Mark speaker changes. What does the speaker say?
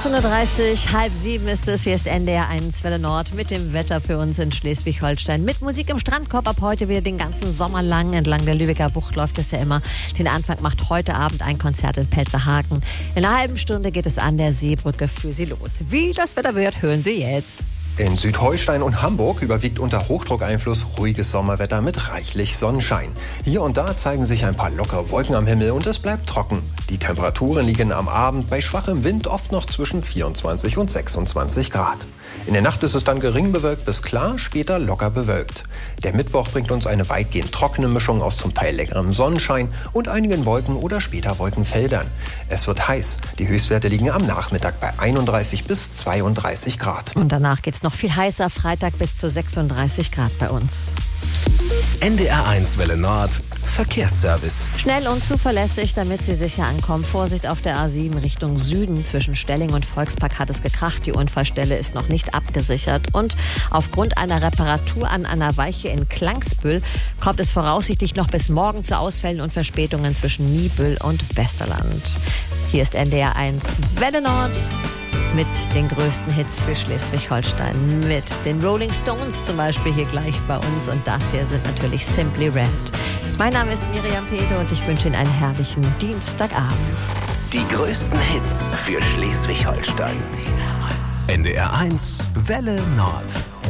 Speaker 1: 6.30 Uhr, halb sieben ist es. Hier ist NDR 1 Welle Nord mit dem Wetter für uns in Schleswig-Holstein. Mit Musik im Strandkorb ab heute wieder den ganzen Sommer lang. Entlang der Lübecker Bucht läuft es ja immer. Den Anfang macht heute Abend ein Konzert in Pelzerhaken. In einer halben Stunde geht es an der Seebrücke für Sie los. Wie das Wetter wird, hören Sie jetzt.
Speaker 2: In Südholstein und Hamburg überwiegt unter Hochdruckeinfluss ruhiges Sommerwetter mit reichlich Sonnenschein. Hier und da zeigen sich ein paar lockere Wolken am Himmel und es bleibt trocken. Die Temperaturen liegen am Abend bei schwachem Wind oft noch zwischen 24 und 26 Grad. In der Nacht ist es dann gering bewölkt bis klar, später locker bewölkt. Der Mittwoch bringt uns eine weitgehend trockene Mischung aus zum Teil leckerem Sonnenschein und einigen Wolken oder später Wolkenfeldern. Es wird heiß. Die Höchstwerte liegen am Nachmittag bei 31 bis 32 Grad.
Speaker 1: Und danach geht's noch viel heißer, Freitag bis zu 36 Grad bei uns.
Speaker 3: NDR 1 Welle Nord Verkehrsservice.
Speaker 1: Schnell und zuverlässig, damit Sie sicher ankommen. Vorsicht auf der A7 Richtung Süden. Zwischen Stelling und Volkspark hat es gekracht. Die Unfallstelle ist noch nicht abgesichert. Und aufgrund einer Reparatur an einer Weiche in Klangsbüll kommt es voraussichtlich noch bis morgen zu Ausfällen und Verspätungen zwischen Niebüll und Westerland. Hier ist NDR 1 Welle Nord mit den größten Hits für Schleswig-Holstein. Mit den Rolling Stones zum Beispiel hier gleich bei uns. Und das hier sind natürlich Simply Red. Mein Name ist Miriam Peter und ich wünsche Ihnen einen herrlichen Dienstagabend.
Speaker 3: Die größten Hits für Schleswig-Holstein. NDR 1 Welle Nord.